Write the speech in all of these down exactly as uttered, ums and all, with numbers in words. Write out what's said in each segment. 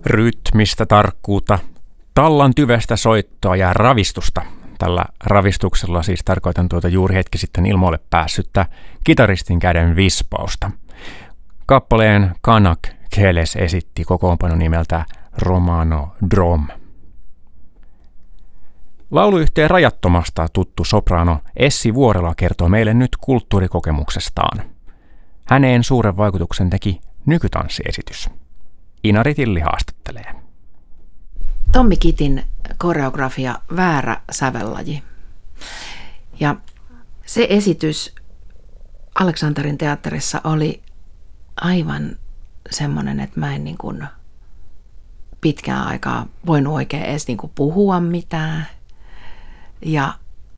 Rytmistä tarkkuutta, tallan tyvestä soittoa ja ravistusta. Tällä ravistuksella siis tarkoitan tuota juuri hetki sitten ilmoille päässyttä kitaristin käden vispausta. Kappaleen Kanak Keles esitti kokoonpano nimeltä Romano Drom. Lauluyhtiö Rajattomasta tuttu soprano Essi Vuorela kertoo meille nyt kulttuurikokemuksestaan. Häneen suuren vaikutuksen teki nykytanssiesitys. Inari Tilli haastattelee. Tommi Kitin koreografia Väärä sävellaji. Ja se esitys Aleksanterin teatterissa oli aivan semmoinen, että mä en niin kuin pitkään aikaa voinut oikein edes niin kuin puhua mitään. Ja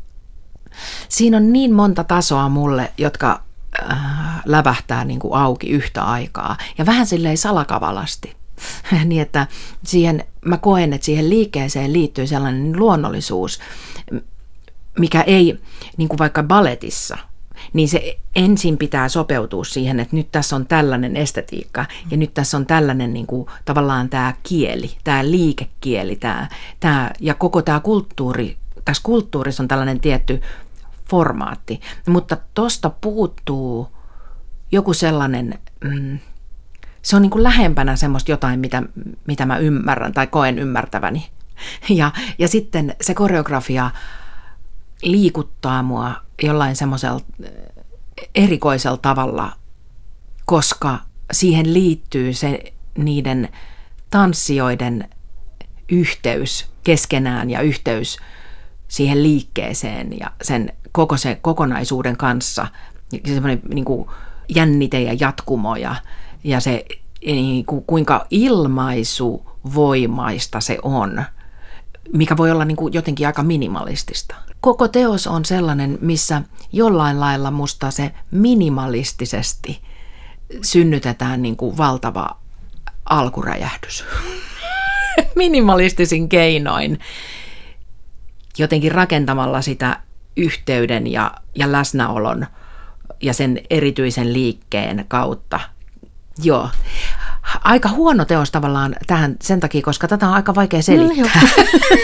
siinä on niin monta tasoa mulle, jotka äh, lävähtää niin kuin auki yhtä aikaa. Ja vähän silleen salakavalasti. Niin, että siihen, mä koen, että siihen liikkeeseen liittyy sellainen luonnollisuus, mikä ei, niin kuin vaikka balletissa, niin se ensin pitää sopeutua siihen, että nyt tässä on tällainen estetiikka ja nyt tässä on tällainen niin kuin, tavallaan tämä kieli, tämä liikekieli, tämä, tämä, ja koko tämä kulttuuri, tässä kulttuurissa on tällainen tietty formaatti, mutta tosta puuttuu joku sellainen, mm, se on niin kuin lähempänä semmoista jotain, mitä, mitä mä ymmärrän tai koen ymmärtäväni. Ja, ja sitten se koreografia liikuttaa mua jollain semmoisella erikoisella tavalla, koska siihen liittyy se niiden tanssijoiden yhteys keskenään ja yhteys siihen liikkeeseen ja sen koko se kokonaisuuden kanssa. Semmoinen niin kuin jännite ja jatkumo ja, ja se niin kuin, kuinka ilmaisuvoimaista se on, mikä voi olla niin kuin jotenkin aika minimalistista. Koko teos on sellainen, missä jollain lailla musta se minimalistisesti synnytetään niin kuin valtava alkuräjähdys. Minimalistisin keinoin. Jotenkin rakentamalla sitä yhteyden ja, ja läsnäolon ja sen erityisen liikkeen kautta. Joo. Aika huono teos tavallaan tähän sen takia, koska tätä on aika vaikea selittää. No,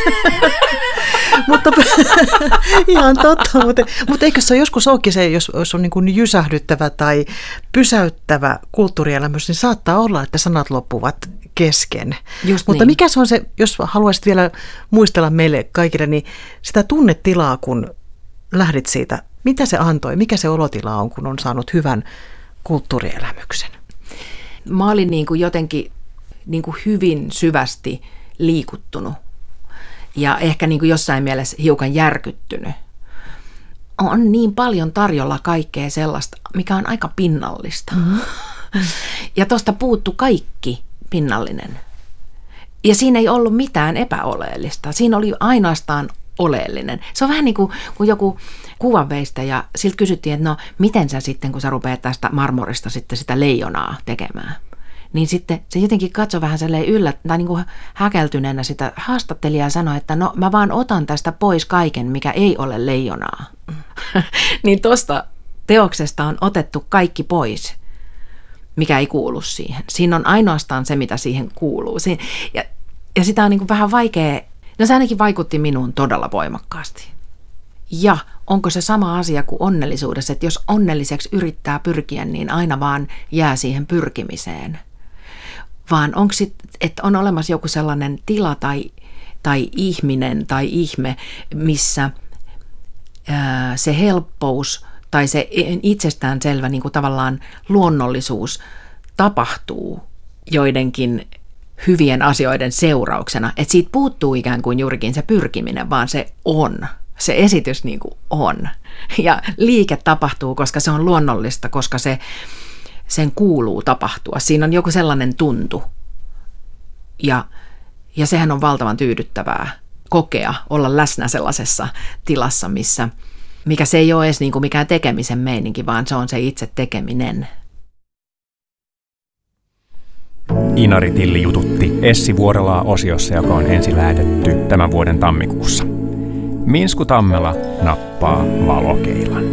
mutta ihan totta, mutta, mutta eikö se joskus olekin se, jos, jos on niin kuin jysähdyttävä tai pysäyttävä kulttuurielämys, niin saattaa olla, että sanat loppuvat kesken. Just mutta niin. Mikä se on se, jos haluaisit vielä muistella meille kaikille, niin sitä tunnetilaa, kun lähdit siitä, mitä se antoi, mikä se olotila on, kun on saanut hyvän kulttuurielämyksen? Mä olin niin kuin jotenkin niin kuin hyvin syvästi liikuttunut ja ehkä niin kuin jossain mielessä hiukan järkyttynyt. On niin paljon tarjolla kaikkea sellaista, mikä on aika pinnallista. Mm-hmm. Ja tuosta puuttu kaikki pinnallinen. Ja siinä ei ollut mitään epäoleellista. Siinä oli ainoastaan oleellinen. Se on vähän niin kuin, kuin joku kuvanveistäjä. Siltä kysyttiin, että no miten sä sitten, kun sä rupeat tästä marmorista sitten sitä leijonaa tekemään. Niin sitten se jotenkin katsoi vähän silleen yllä, tai niin kuin häkeltyneenä sitä haastattelijaa sanoi, että no mä vaan otan tästä pois kaiken, mikä ei ole leijonaa. Niin tuosta teoksesta on otettu kaikki pois, mikä ei kuulu siihen. Siinä on ainoastaan se, mitä siihen kuuluu. Ja, ja sitä on niin kuin vähän vaikea, no se ainakin vaikutti minuun todella voimakkaasti. Ja onko se sama asia kuin onnellisuudessa, että jos onnelliseksi yrittää pyrkiä, niin aina vaan jää siihen pyrkimiseen. Vaan onko sitten, että on olemassa joku sellainen tila tai, tai ihminen tai ihme, missä ää, se helppous tai se itsestäänselvä niin kuin tavallaan luonnollisuus tapahtuu joidenkin hyvien asioiden seurauksena. Että siitä puuttuu ikään kuin juurikin se pyrkiminen, vaan se on. Se esitys niin kuin on. Ja liike tapahtuu, koska se on luonnollista, koska se, sen kuuluu tapahtua. Siinä on joku sellainen tuntu. Ja, ja sehän on valtavan tyydyttävää kokea, olla läsnä sellaisessa tilassa, missä, mikä se ei ole edes niin kuin mikään tekemisen meininki, vaan se on se itse tekeminen. Inari Tilli jututti Essi Vuorelaa osiossa, joka on ensi lähetetty tämän vuoden tammikuussa. Minsku Tammela nappaa valokeilan.